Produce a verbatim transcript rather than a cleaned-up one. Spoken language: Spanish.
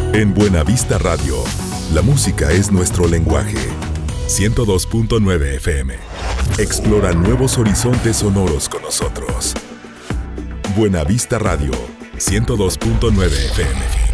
En Buenavista Radio, la música es nuestro lenguaje. ciento dos punto nueve F M. Explora nuevos horizontes sonoros con nosotros. Buenavista Radio, ciento dos punto nueve F M.